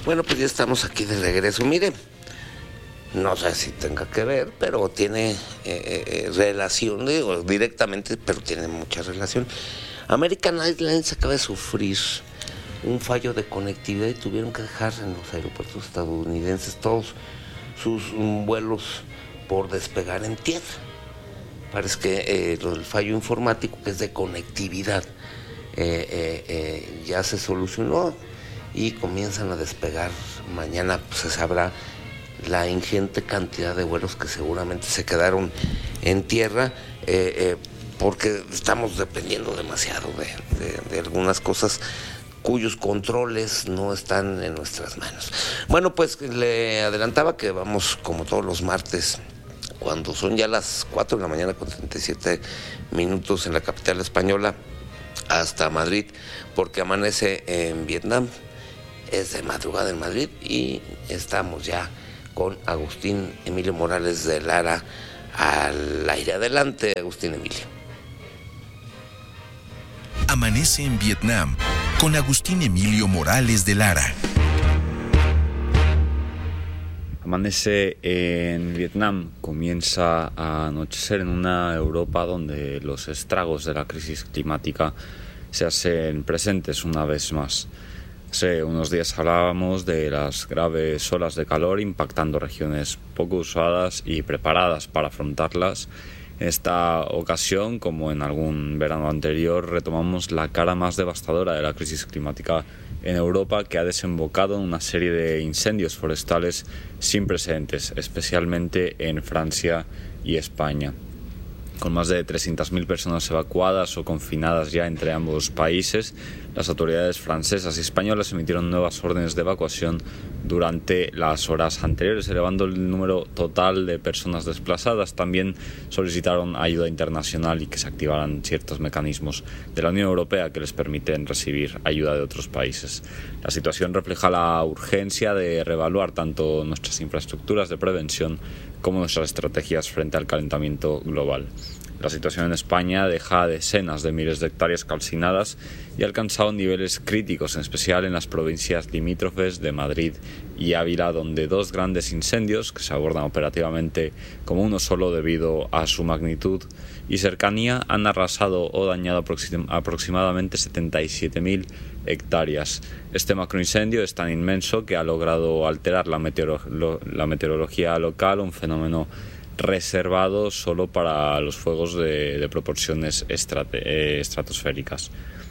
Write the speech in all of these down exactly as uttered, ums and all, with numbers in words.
Bueno, pues ya estamos aquí de regreso. Mire, no sé si tenga que ver, pero tiene eh, eh, relación, digo, directamente, pero tiene mucha relación. American Airlines acaba de sufrir un fallo de conectividad y tuvieron que dejar en los aeropuertos estadounidenses todos sus um, vuelos por despegar en tierra. Parece que eh, lo del fallo informático, que es de conectividad, eh, eh, eh, ya se solucionó y comienzan a despegar. Mañana pues, se sabrá la ingente cantidad de vuelos que seguramente se quedaron en tierra, eh, eh, porque estamos dependiendo demasiado de, de, de algunas cosas cuyos controles no están en nuestras manos. Bueno, pues le adelantaba que vamos como todos los martes, cuando son ya las cuatro de la mañana con treinta y siete minutos en la capital española, hasta Madrid, porque amanece en Vietnam, es de madrugada en Madrid y estamos ya con Agustín Emilio Morales de Lara al aire. Adelante, Agustín Emilio. Amanece en Vietnam con Agustín Emilio Morales de Lara. Amanece en Vietnam, comienza a anochecer en una Europa donde los estragos de la crisis climática se hacen presentes una vez más. Hace unos días hablábamos de las graves olas de calor impactando regiones poco usadas y preparadas para afrontarlas. En esta ocasión, como en algún verano anterior, retomamos la cara más devastadora de la crisis climática en Europa, que ha desembocado en una serie de incendios forestales sin precedentes, especialmente en Francia y España. Con más de trescientas mil personas evacuadas o confinadas ya entre ambos países, las autoridades francesas y españolas emitieron nuevas órdenes de evacuación durante las horas anteriores, elevando el número total de personas desplazadas. También solicitaron ayuda internacional y que se activaran ciertos mecanismos de la Unión Europea que les permiten recibir ayuda de otros países. La situación refleja la urgencia de reevaluar tanto nuestras infraestructuras de prevención como nuestras estrategias frente al calentamiento global. La situación en España deja decenas de miles de hectáreas calcinadas y ha alcanzado niveles críticos, en especial en las provincias limítrofes de Madrid y Ávila, donde dos grandes incendios, que se abordan operativamente como uno solo debido a su magnitud y cercanía, han arrasado o dañado aproxim- aproximadamente setenta y siete mil hectáreas. Este macroincendio es tan inmenso que ha logrado alterar la, meteoro- lo- la meteorología local, un fenómeno reservado solo para los fuegos de, de proporciones estrate, eh, estratosféricas.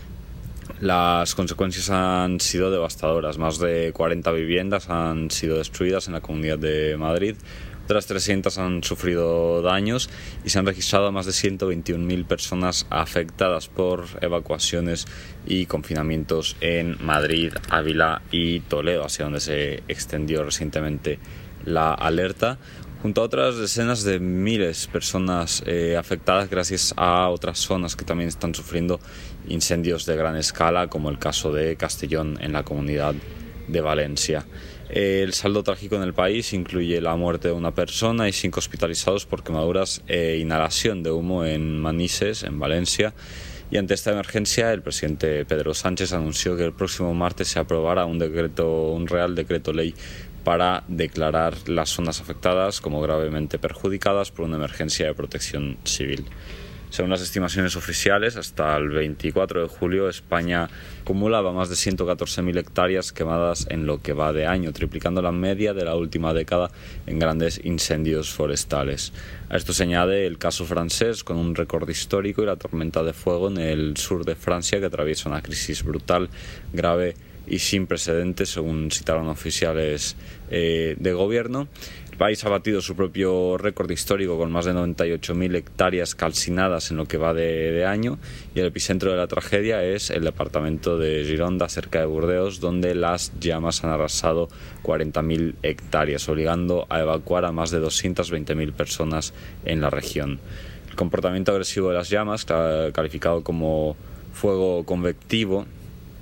Las consecuencias han sido devastadoras. Más de cuarenta viviendas han sido destruidas en la Comunidad de Madrid, otras trescientas han sufrido daños y se han registrado más de ciento veintiún mil personas afectadas por evacuaciones y confinamientos en Madrid, Ávila y Toledo, hacia donde se extendió recientemente la alerta, junto a otras decenas de miles de personas eh, afectadas gracias a otras zonas que también están sufriendo incendios de gran escala, como el caso de Castellón en la Comunidad de Valencia. Eh, el saldo trágico en el país incluye la muerte de una persona y cinco hospitalizados por quemaduras e inhalación de humo en Manises, en Valencia. Y ante esta emergencia, el presidente Pedro Sánchez anunció que el próximo martes se aprobará un decreto, un real decreto ley para declarar las zonas afectadas como gravemente perjudicadas por una emergencia de protección civil. Según las estimaciones oficiales, hasta el veinticuatro de julio España acumulaba más de ciento catorce mil hectáreas quemadas en lo que va de año, triplicando la media de la última década en grandes incendios forestales. A esto se añade el caso francés, con un récord histórico, y la tormenta de fuego en el sur de Francia, que atraviesa una crisis brutal, grave y sin precedentes, según citaron oficiales eh, de gobierno. El país ha batido su propio récord histórico con más de noventa y ocho mil hectáreas calcinadas en lo que va de, de año, y el epicentro de la tragedia es el departamento de Gironda, cerca de Burdeos, donde las llamas han arrasado cuarenta mil hectáreas, obligando a evacuar a más de doscientas veinte mil personas en la región. El comportamiento agresivo de las llamas, calificado como fuego convectivo,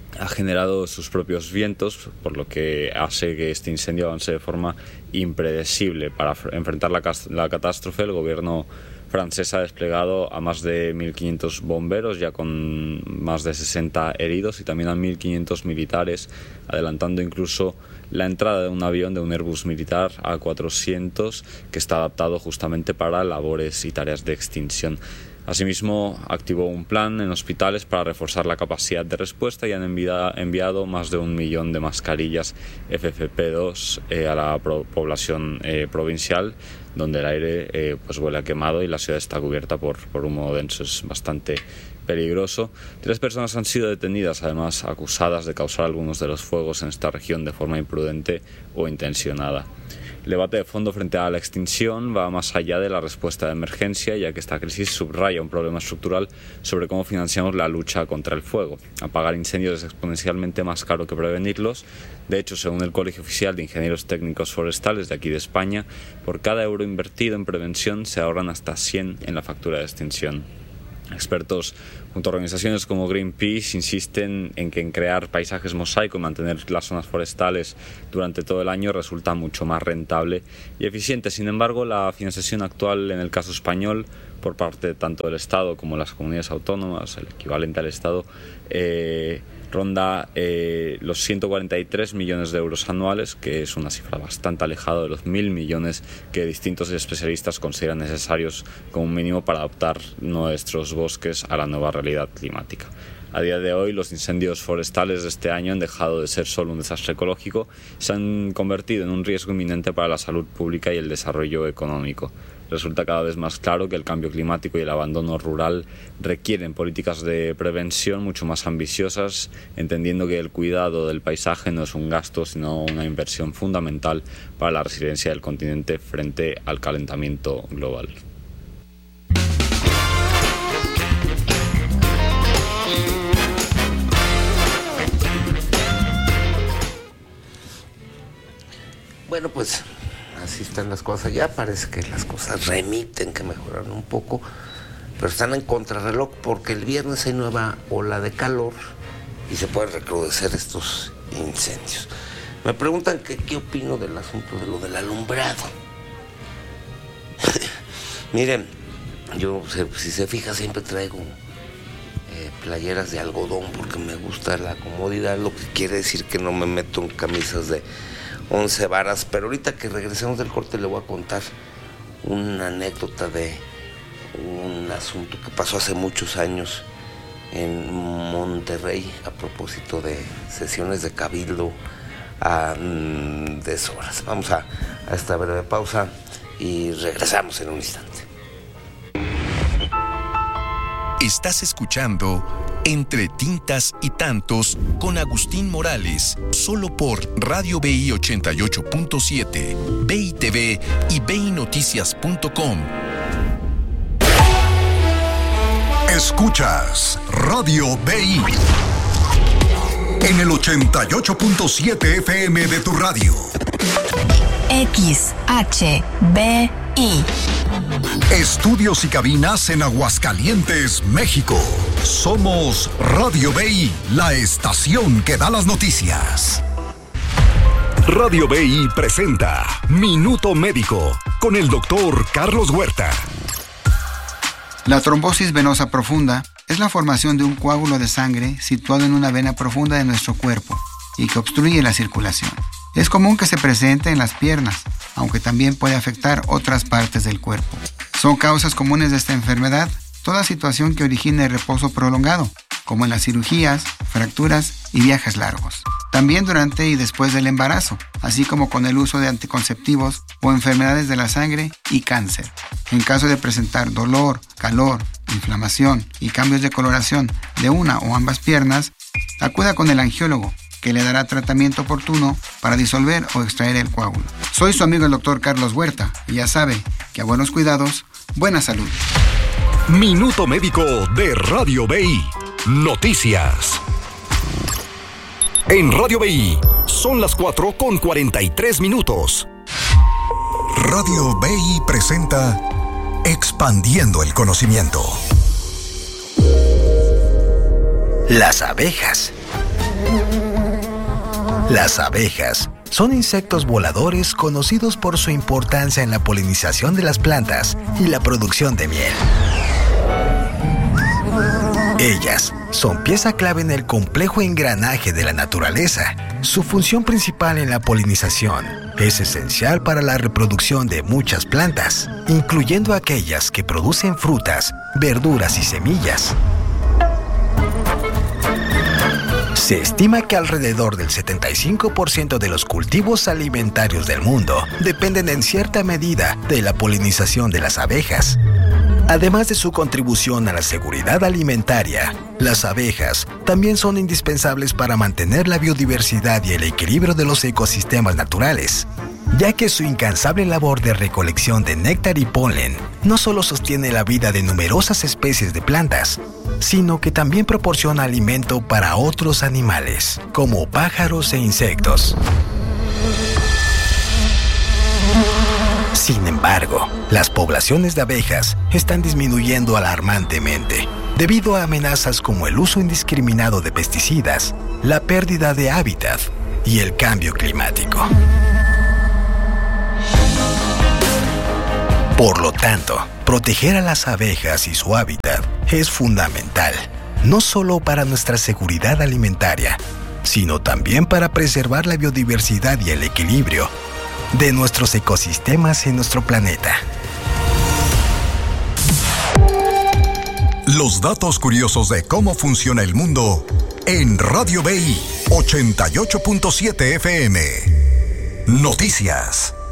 ha generado sus propios vientos, por lo que hace que este incendio avance de forma impredecible. Para enfrentar la, la catástrofe, el gobierno francés ha desplegado a más de mil quinientos bomberos, ya con más de sesenta heridos, y también a mil quinientos militares, adelantando incluso la entrada de un avión, de un Airbus militar A cuatrocientos, que está adaptado justamente para labores y tareas de extinción. Asimismo, activó un plan en hospitales para reforzar la capacidad de respuesta y han enviado, enviado más de un millón de mascarillas F F P dos eh, a la pro, población eh, provincial, donde el aire eh, pues huele a quemado y la ciudad está cubierta por, por humo denso. Es bastante peligroso. Tres personas han sido detenidas, además acusadas de causar algunos de los fuegos en esta región de forma imprudente o intencionada. El debate de fondo frente a la extinción va más allá de la respuesta de emergencia, ya que esta crisis subraya un problema estructural sobre cómo financiamos la lucha contra el fuego. Apagar incendios es exponencialmente más caro que prevenirlos. De hecho, según el Colegio Oficial de Ingenieros Técnicos Forestales de aquí de España, por cada euro invertido en prevención se ahorran hasta cien en la factura de extinción. Expertos junto a organizaciones como Greenpeace insisten en que en crear paisajes mosaico y mantener las zonas forestales durante todo el año resulta mucho más rentable y eficiente. Sin embargo, la financiación actual en el caso español por parte tanto del Estado como de las comunidades autónomas, el equivalente al Estado, eh, ronda eh, los ciento cuarenta y tres millones de euros anuales, que es una cifra bastante alejada de los mil millones que distintos especialistas consideran necesarios como mínimo para adaptar nuestros bosques a la nueva realidad climática. A día de hoy, los incendios forestales de este año han dejado de ser solo un desastre ecológico y se han convertido en un riesgo inminente para la salud pública y el desarrollo económico. Resulta cada vez más claro que el cambio climático y el abandono rural requieren políticas de prevención mucho más ambiciosas, entendiendo que el cuidado del paisaje no es un gasto, sino una inversión fundamental para la resiliencia del continente frente al calentamiento global. Bueno, pues así están las cosas. Ya parece que las cosas remiten, que mejoraron un poco, pero están en contrarreloj porque el viernes hay nueva ola de calor y se pueden recrudecer estos incendios. Me preguntan que qué opino del asunto de lo del alumbrado. Miren, yo, si se fija, siempre traigo eh, playeras de algodón porque me gusta la comodidad, lo que quiere decir que no me meto en camisas de once varas, pero ahorita que regresemos del corte le voy a contar una anécdota de un asunto que pasó hace muchos años en Monterrey a propósito de sesiones de cabildo a mm, deshoras. Vamos a, a esta breve pausa y regresamos en un instante. Estás escuchando Entre Tintas y Tantos con Agustín Morales, solo por Radio B I ochenta y ocho punto siete, B I T V y B I Noticias punto com. Escuchas Radio B I en el ochenta y ocho punto siete F M de tu radio. X H B I. Estudios y cabinas en Aguascalientes, México. Somos Radio B I, la estación que da las noticias. Radio B I presenta Minuto Médico con el doctor Carlos Huerta. La trombosis venosa profunda es la formación de un coágulo de sangre situado en una vena profunda de nuestro cuerpo y que obstruye la circulación. Es común que se presente en las piernas, aunque también puede afectar otras partes del cuerpo. Son causas comunes de esta enfermedad toda situación que origine reposo prolongado, como en las cirugías, fracturas y viajes largos. También durante y después del embarazo, así como con el uso de anticonceptivos o enfermedades de la sangre y cáncer. En caso de presentar dolor, calor, inflamación y cambios de coloración de una o ambas piernas, acuda con el angiólogo, que le dará tratamiento oportuno para disolver o extraer el coágulo. Soy su amigo el doctor Carlos Huerta y ya sabe que a buenos cuidados, buena salud. Minuto Médico de Radio B I. Noticias. En Radio B I son las cuatro con cuarenta y tres minutos. Radio B I presenta Expandiendo el Conocimiento. Las abejas. Las abejas son insectos voladores conocidos por su importancia en la polinización de las plantas y la producción de miel. Ellas son pieza clave en el complejo engranaje de la naturaleza. Su función principal en la polinización es esencial para la reproducción de muchas plantas, incluyendo aquellas que producen frutas, verduras y semillas. Se estima que alrededor del setenta y cinco por ciento de los cultivos alimentarios del mundo dependen en cierta medida de la polinización de las abejas. Además de su contribución a la seguridad alimentaria, las abejas también son indispensables para mantener la biodiversidad y el equilibrio de los ecosistemas naturales, ya que su incansable labor de recolección de néctar y polen no solo sostiene la vida de numerosas especies de plantas, sino que también proporciona alimento para otros animales, como pájaros e insectos. Sin embargo, las poblaciones de abejas están disminuyendo alarmantemente debido a amenazas como el uso indiscriminado de pesticidas, la pérdida de hábitat y el cambio climático. Por lo tanto, proteger a las abejas y su hábitat es fundamental, no solo para nuestra seguridad alimentaria, sino también para preservar la biodiversidad y el equilibrio de nuestros ecosistemas en nuestro planeta. Los datos curiosos de cómo funciona el mundo en Radio B I ochenta y ocho punto siete F M. Noticias.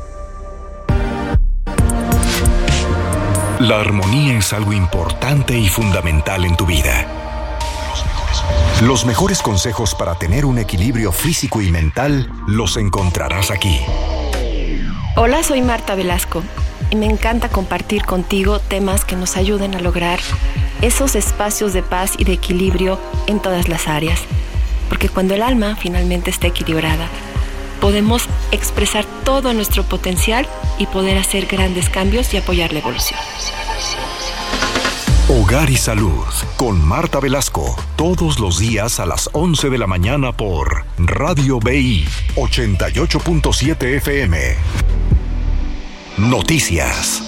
La armonía es algo importante y fundamental en tu vida. Los mejores consejos para tener un equilibrio físico y mental los encontrarás aquí. Hola, soy Marta Velasco y me encanta compartir contigo temas que nos ayuden a lograr esos espacios de paz y de equilibrio en todas las áreas. Porque cuando el alma finalmente está equilibrada, podemos expresar todo nuestro potencial y poder hacer grandes cambios y apoyar la evolución. Hogar y Salud con Marta Velasco, todos los días a las once de la mañana por Radio B I ochenta y ocho punto siete F M. Noticias.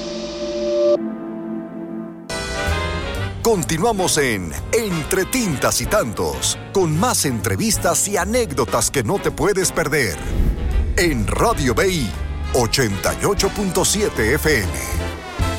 Continuamos en Entre Tintas y Tantos, con más entrevistas y anécdotas que no te puedes perder. En Radio B I ochenta y ocho punto siete F M.